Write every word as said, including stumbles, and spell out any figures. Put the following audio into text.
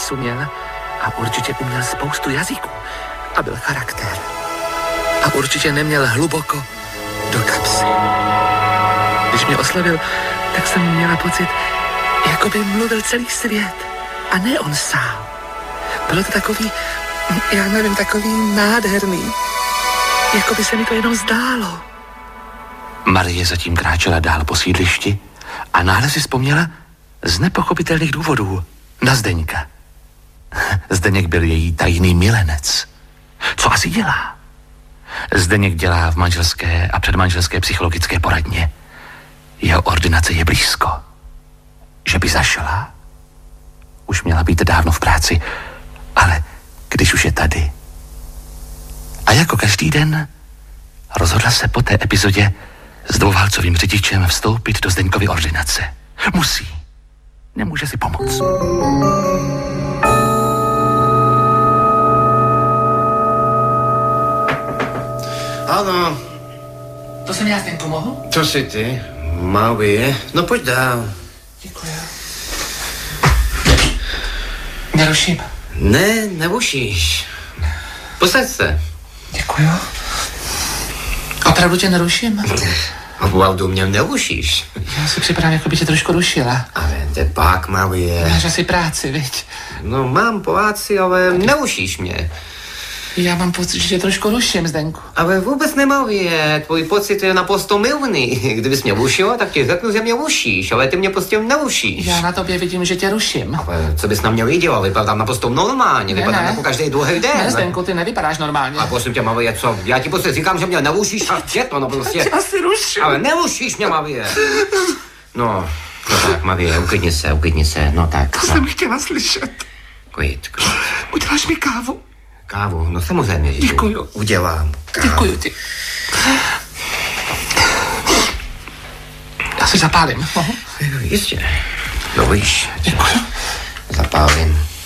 pusu měl a určitě uměl spoustu jazyků a byl charakter. A určitě neměl hluboko do kapsy. Když mě oslovil, tak jsem měla pocit, jako by mluvil celý svět a ne on sám. Bylo to takový, já nevím, takový nádherný. Jako by se mi to jenom zdálo. Marie zatím kráčela dál po sídlišti a náhle si vzpomněla z nepochopitelných důvodů na Zdeňka. Zdeněk byl její tajný milenec. Co asi dělá? Zdeněk dělá v manželské a předmanželské psychologické poradně. Jeho ordinace je blízko. Že by zašla? Už měla být dávno v práci, ale když už je tady. A jako každý den rozhodla se po té epizodě s dvouválcovým řidičem vstoupit do Zdeňkovy ordinace. Musí. Nemůže si pomoct. Ano. To jsem já, Zdeňku, mohu? To jsi ty, Marie. No pojď dál. Děkuji. Neruším. Ne, nerušíš. Posaď se. Děkuji. Opravdu tě neruším? Opravdu mě nerušíš. Já si připadám, jako by tě trošku rušila. Ale to pak, Marie. Máš asi práci, viď? No mám práci, ale nerušíš mě. Já mám pocit, že tě trošku ruším, Zdeňku. Ale vůbec Marie, tvůj pocit je naprosto milný. Kdybys mě rušila, tak ti řeknu, že mě rušíš, ale ty mě prostě nerušíš. Já na tobě vidím, že tě ruším. Ale co bys na mě viděla? Vypadám naprosto normálně, ne, vypadám ne. jako každý druhý den. Ne, Zdeňku, ty nevypadáš normálně. A prosím tě, Marie, co? Já ti prostě říkám, že mě nerušíš a je to, no prostě. Já si ruším. Ale nerušíš mě, Marie. No, no tak, Marie, uklidni se, uklidni se, no tak. To no. jsem chtěla slyšet. Klid, klid. Uděláš mi kávu? Kávu, no samozřejmě, že Děkuju. Udělám kávu. Děkuju ti. Já si zapálím, mohu? Jistě. No víš. Děkuju. Zapálím.